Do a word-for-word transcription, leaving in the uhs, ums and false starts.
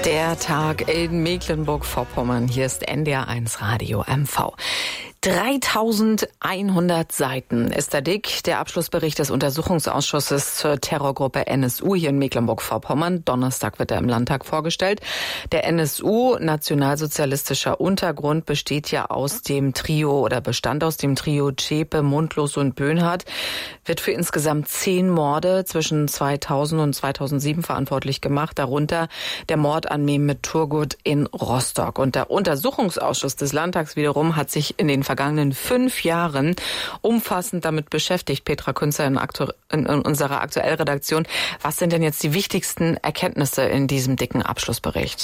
Der Tag in Mecklenburg-Vorpommern. Hier ist N D R eins Radio M V. dreitausendeinhundert Seiten ist da dick der Abschlussbericht des Untersuchungsausschusses zur Terrorgruppe N S U hier in Mecklenburg-Vorpommern. Donnerstag wird er im Landtag vorgestellt. Der N S U, nationalsozialistischer Untergrund, besteht ja aus dem Trio oder bestand aus dem Trio Zschäpe, Mundlos und Böhnhardt, wird für insgesamt zehn Morde zwischen zweitausend und zweitausendsieben verantwortlich gemacht, darunter der Mord an Mehmet Turgut in Rostock. Und der Untersuchungsausschuss des Landtags wiederum hat sich in den vergangenen fünf Jahren umfassend damit beschäftigt. Petra Künzer in, aktu- in unserer Aktuellredaktion. Was sind denn jetzt die wichtigsten Erkenntnisse in diesem dicken Abschlussbericht?